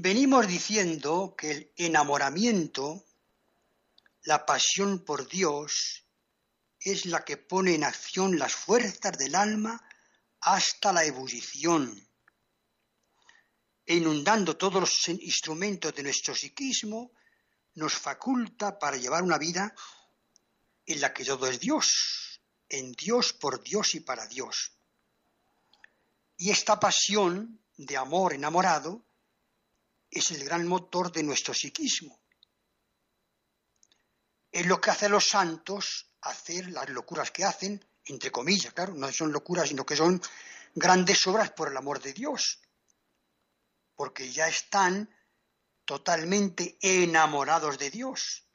Venimos diciendo que el enamoramiento, la pasión por Dios, es la que pone en acción las fuerzas del alma hasta la ebullición, e inundando todos los instrumentos de nuestro psiquismo, nos faculta para llevar una vida en la que todo es Dios, en Dios, por Dios y para Dios. Y esta pasión de amor enamorado es el gran motor de nuestro psiquismo. Es lo que hace a los santos hacer las locuras que hacen, entre comillas, claro, no son locuras, sino que son grandes obras por el amor de Dios, porque ya están totalmente enamorados de Dios.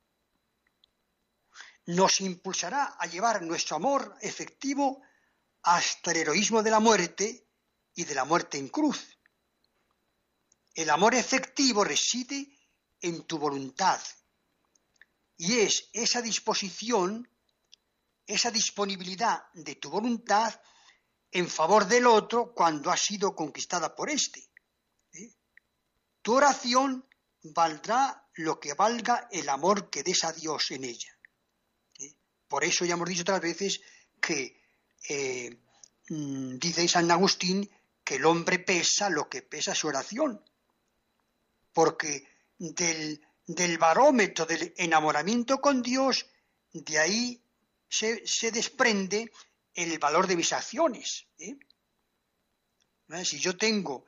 Nos impulsará a llevar nuestro amor efectivo hasta el heroísmo de la muerte y de la muerte en cruz. El amor efectivo reside en tu voluntad y es esa disposición, esa disponibilidad de tu voluntad en favor del otro cuando ha sido conquistada por éste. Tu oración valdrá lo que valga el amor que des a Dios en ella. Por eso ya hemos dicho otras veces que dice San Agustín que el hombre pesa lo que pesa su oración, porque del barómetro del enamoramiento con Dios, de ahí se desprende el valor de mis acciones. Si yo tengo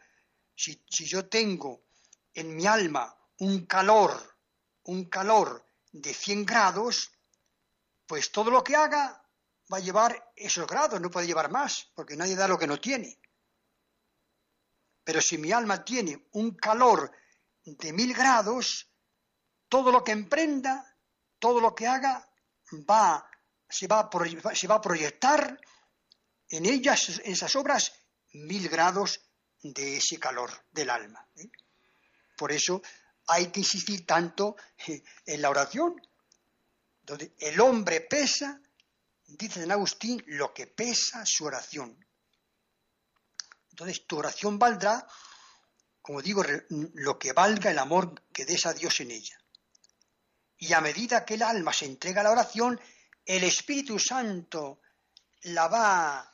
en mi alma un calor de 100 grados, pues todo lo que haga va a llevar esos grados, no puede llevar más, porque nadie da lo que no tiene. Pero si mi alma tiene un calor de 1000 grados, todo lo que emprenda, todo lo que haga, se va a proyectar en ellas, en esas obras, 1000 grados de ese calor del alma. Por eso hay que insistir tanto en la oración, donde el hombre pesa, dice San Agustín, lo que pesa su oración. Entonces tu oración valdrá, como digo, lo que valga el amor que des a Dios en ella. Y a medida que el alma se entrega a la oración, el Espíritu Santo la va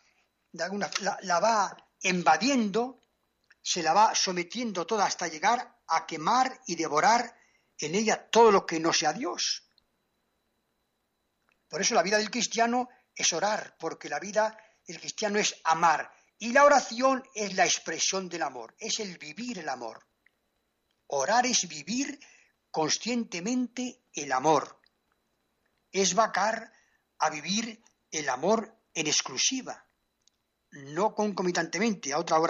invadiendo, se la va sometiendo toda hasta llegar a quemar y devorar en ella todo lo que no sea Dios. Por eso la vida del cristiano es orar, porque la vida del cristiano es amar. Y la oración es la expresión del amor, es el vivir el amor. Orar es vivir conscientemente el amor. Es vacar a vivir el amor en exclusiva, no concomitantemente a otra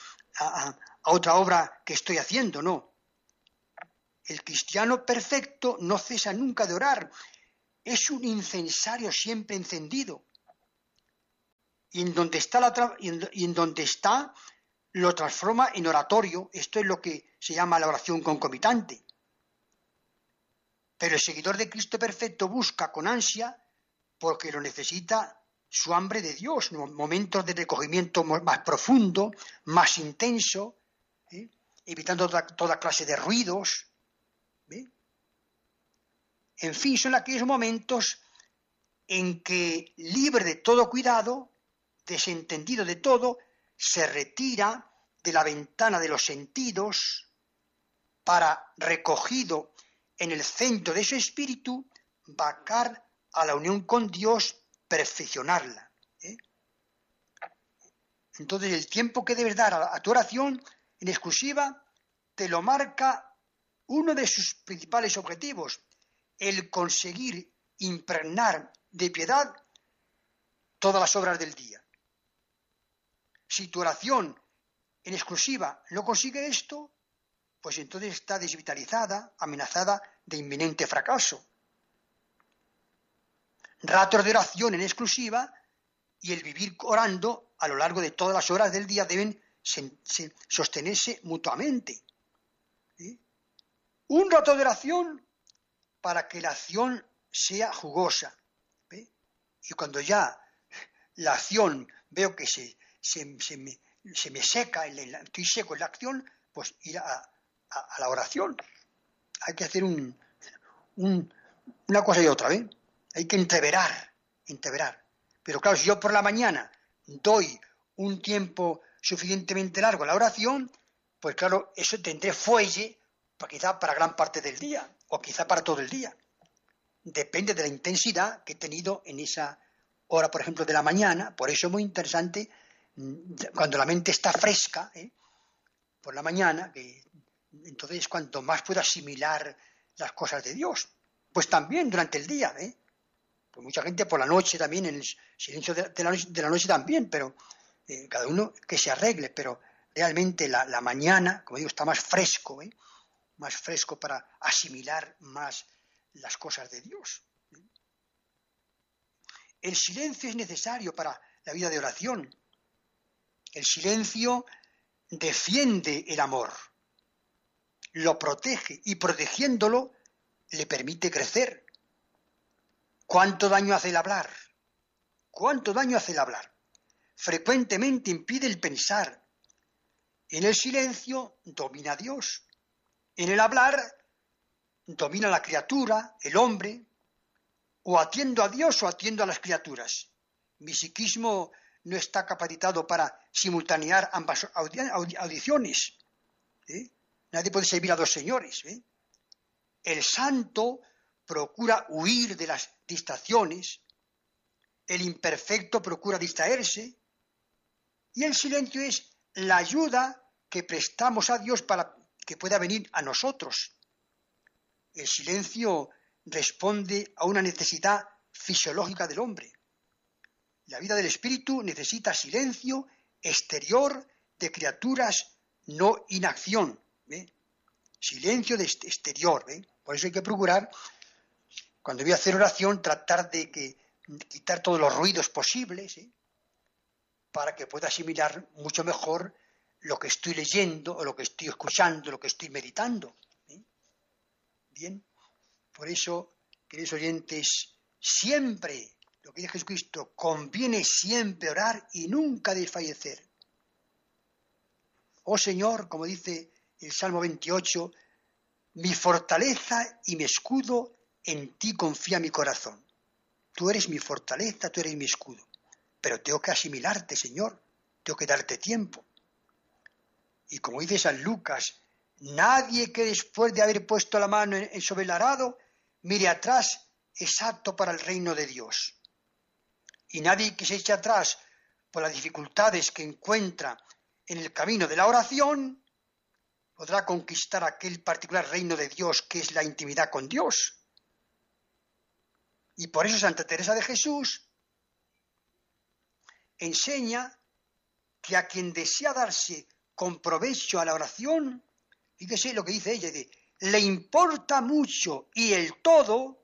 obra que estoy haciendo, no. El cristiano perfecto no cesa nunca de orar, es un incensario siempre encendido. Y en donde está lo transforma en oratorio. Esto es lo que se llama la oración concomitante. Pero el seguidor de Cristo perfecto busca con ansia, porque lo necesita, su hambre de Dios, momentos de recogimiento más profundo, más intenso, evitando toda clase de ruidos. En fin, son aquellos momentos en que, libre de todo cuidado, desentendido de todo, se retira de la ventana de los sentidos para, recogido en el centro de su espíritu, vacar a la unión con Dios, perfeccionarla. Entonces el tiempo que debes dar a tu oración en exclusiva te lo marca uno de sus principales objetivos, el conseguir impregnar de piedad todas las obras del día. Si tu oración en exclusiva no consigue esto, pues entonces está desvitalizada, amenazada de inminente fracaso. Ratos de oración en exclusiva y el vivir orando a lo largo de todas las horas del día deben sostenerse mutuamente. Un rato de oración para que la acción sea jugosa. Y cuando ya la acción veo que se me seca, estoy seco en la acción, pues ir a la oración. Hay que hacer una cosa y otra, ¿eh? Hay que entreverar. Pero claro, si yo por la mañana doy un tiempo suficientemente largo a la oración, pues claro, eso tendré fuelle quizá para gran parte del día, o quizá para todo el día. Depende de la intensidad que he tenido en esa hora, por ejemplo, de la mañana. Por eso es muy interesante cuando la mente está fresca, por la mañana, que entonces cuanto más puedo asimilar las cosas de Dios. Pues también durante el día, pues mucha gente por la noche también, en el silencio de la noche también, pero cada uno que se arregle, pero realmente la mañana, como digo, está más fresco, más fresco para asimilar más las cosas de Dios. El silencio es necesario para la vida de oración. El silencio defiende el amor, lo protege y protegiéndolo le permite crecer. ¿Cuánto daño hace el hablar? ¿Cuánto daño hace el hablar? Frecuentemente impide el pensar. En el silencio domina Dios. En el hablar domina la criatura, el hombre. O atiendo a Dios o atiendo a las criaturas. Mi psiquismo no está capacitado para simultanear ambas audiciones. Nadie puede servir a dos señores. El santo procura huir de las distracciones, el imperfecto procura distraerse, y el silencio es la ayuda que prestamos a Dios para que pueda venir a nosotros. El silencio responde a una necesidad fisiológica del hombre. La vida del espíritu necesita silencio exterior de criaturas, no inacción. Silencio de exterior. Por eso hay que procurar, cuando voy a hacer oración, tratar de quitar todos los ruidos posibles, para que pueda asimilar mucho mejor lo que estoy leyendo, o lo que estoy escuchando, lo que estoy meditando. Bien, por eso, queridos oyentes, siempre, lo que dice Jesucristo, conviene siempre orar y nunca desfallecer. Oh Señor, como dice el Salmo 28, mi fortaleza y mi escudo, en ti confía mi corazón. Tú eres mi fortaleza, tú eres mi escudo. Pero tengo que asimilarte, Señor, tengo que darte tiempo. Y como dice San Lucas, nadie que después de haber puesto la mano sobre el arado, mire atrás, es apto para el reino de Dios. Y nadie que se eche atrás por las dificultades que encuentra en el camino de la oración, podrá conquistar aquel particular reino de Dios que es la intimidad con Dios. Y por eso Santa Teresa de Jesús enseña que a quien desea darse con provecho a la oración, fíjese lo que dice ella, le importa mucho y el todo,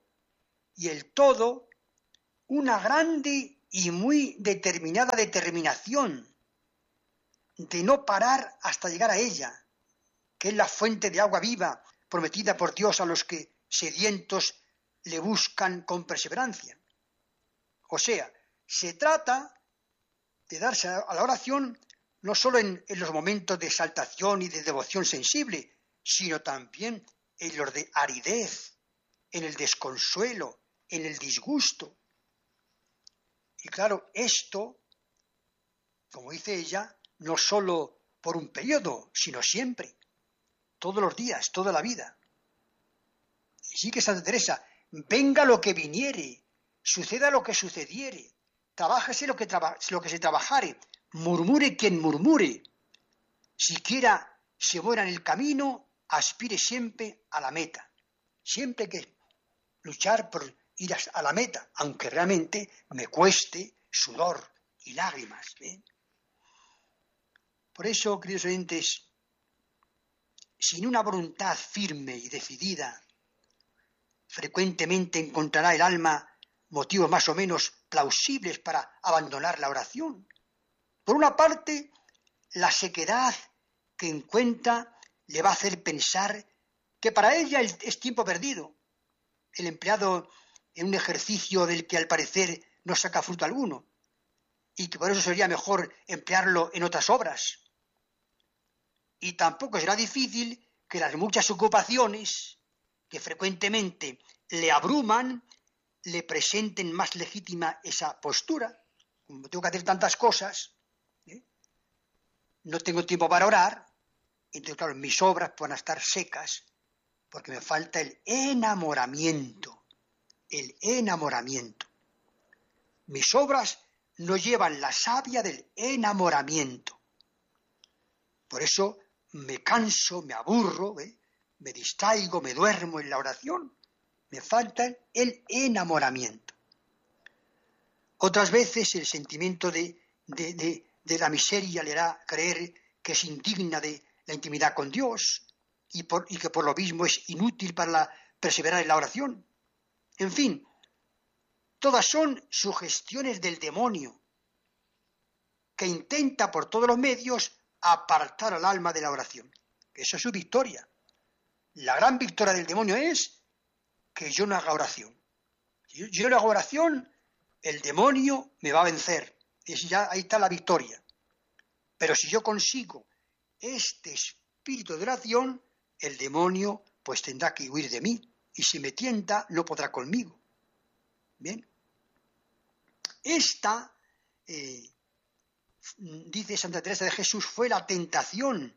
una grande y muy determinada determinación de no parar hasta llegar a ella, que es la fuente de agua viva prometida por Dios a los que sedientos le buscan con perseverancia. O sea, se trata de darse a la oración no solo en los momentos de exaltación y de devoción sensible, sino también en los de aridez, en el desconsuelo, en el disgusto. Y claro, esto, como dice ella, no solo por un periodo, sino siempre, todos los días, toda la vida. Y sí que Santa Teresa, venga lo que viniere, suceda lo que sucediere, trabájese lo que se trabajare, murmure quien murmure, siquiera se muera en el camino, aspire siempre a la meta. Siempre hay que luchar por ir a la meta, aunque realmente me cueste sudor y lágrimas. Por eso, queridos oyentes, sin una voluntad firme y decidida, frecuentemente encontrará el alma motivos más o menos plausibles para abandonar la oración. Por una parte, la sequedad que encuentra le va a hacer pensar que para ella es tiempo perdido, el empleado en un ejercicio del que al parecer no saca fruto alguno, y que por eso sería mejor emplearlo en otras obras. Y tampoco será difícil que las muchas ocupaciones que frecuentemente le abruman le presenten más legítima esa postura. Como tengo que hacer tantas cosas, no tengo tiempo para orar, entonces claro, mis obras van a estar secas porque me falta el enamoramiento. El enamoramiento. Mis obras no llevan la savia del enamoramiento. Por eso me canso, me aburro, me distraigo, me duermo en la oración. Me falta el enamoramiento. Otras veces el sentimiento de la miseria le hará creer que es indigna de la intimidad con Dios y que por lo mismo es inútil para perseverar en la oración. En fin, todas son sugestiones del demonio que intenta por todos los medios apartar al alma de la oración. Esa es su victoria. La gran victoria del demonio es que yo no haga oración. Si yo no hago oración, el demonio me va a vencer. Ahí está la victoria. Pero si yo consigo este espíritu de oración, el demonio pues tendrá que huir de mí. Y si me tienta, no podrá conmigo. Bien. Esta, dice Santa Teresa de Jesús, fue la tentación,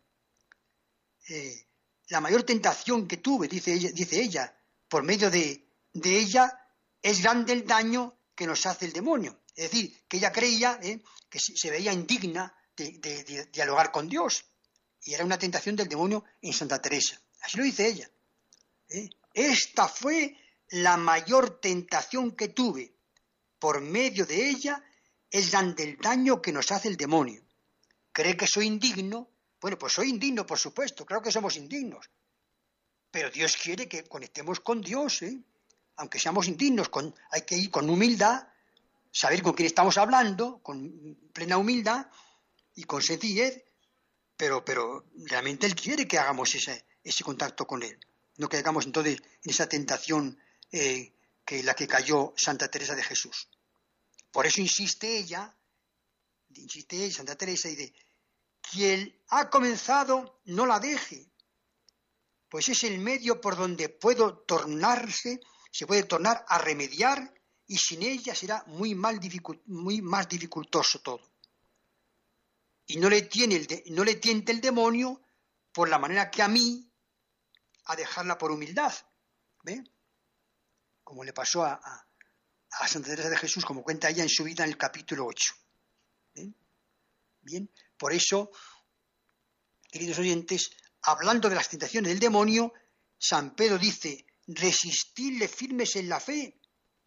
la mayor tentación que tuve, dice ella. Por medio de ella es grande el daño que nos hace el demonio. Es decir, que ella creía que se veía indigna de dialogar con Dios. Y era una tentación del demonio en Santa Teresa. Así lo dice ella. Esta fue la mayor tentación que tuve. Por medio de ella es grande el daño que nos hace el demonio. ¿Cree que soy indigno? Bueno, pues soy indigno, por supuesto. Claro que somos indignos. Pero Dios quiere que conectemos con Dios, aunque seamos indignos, hay que ir con humildad, saber con quién estamos hablando, con plena humildad y con sencillez, pero realmente Él quiere que hagamos ese contacto con Él, no que hagamos entonces en esa tentación que la que cayó Santa Teresa de Jesús. Por eso insiste Santa Teresa, y dice, quien ha comenzado no la deje, pues es el medio por donde se puede tornar a remediar, y sin ella será muy más dificultoso todo. Y no le tiente el demonio por la manera que a mí a dejarla por humildad. ¿Ve? Como le pasó a Santa Teresa de Jesús, como cuenta ella en su vida en el capítulo 8. ¿Ve? Bien, por eso, queridos oyentes, hablando de las tentaciones del demonio, San Pedro dice, resistidle firmes en la fe.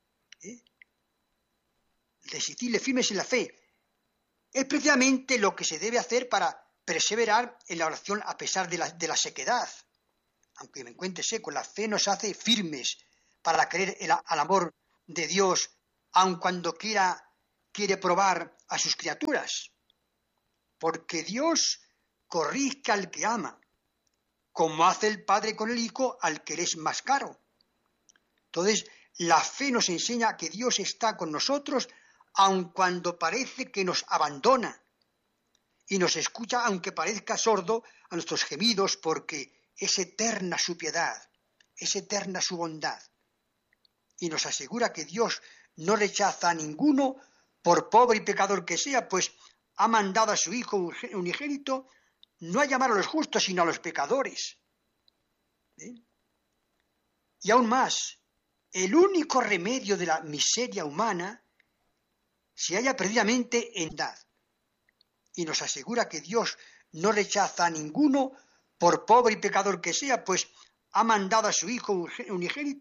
Resistidle firmes en la fe. Es precisamente lo que se debe hacer para perseverar en la oración a pesar de la sequedad. Aunque me encuentre seco, la fe nos hace firmes para creer al amor de Dios, aun cuando quiere probar a sus criaturas. Porque Dios corrige al que ama, como hace el Padre con el Hijo al que le es más caro. Entonces, la fe nos enseña que Dios está con nosotros, aun cuando parece que nos abandona, y nos escucha aunque parezca sordo a nuestros gemidos, porque es eterna su piedad, es eterna su bondad. Y nos asegura que Dios no rechaza a ninguno, por pobre y pecador que sea, pues ha mandado a su Hijo unigénito no a llamar a los justos, sino a los pecadores. Y aún más, el único remedio de la miseria humana se halla precisamente en edad. Y nos asegura que Dios no rechaza a ninguno, por pobre y pecador que sea, pues ha mandado a su Hijo unigénito